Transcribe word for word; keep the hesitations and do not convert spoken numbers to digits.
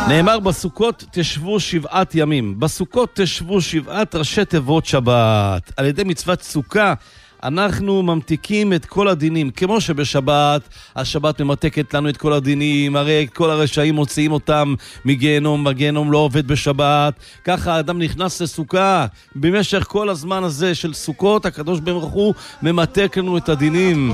נאמר בסוכות תשבו שבעת ימים. בסוכות תשבו שבעת ראשי תיבות שבת. על ידי מצוות סוכה אנחנו ממתיקים את כל הדינים. כמו שבשבת, השבת ממתקת לנו את כל הדינים, הרי כל הרשעים מוציאים אותם מגיהנום, הגיהנום לא עובד בשבת. ככה האדם נכנס לסוכה. במשך כל הזמן הזה של סוכות, הקדוש ברוך הוא ממתק לנו את הדינים.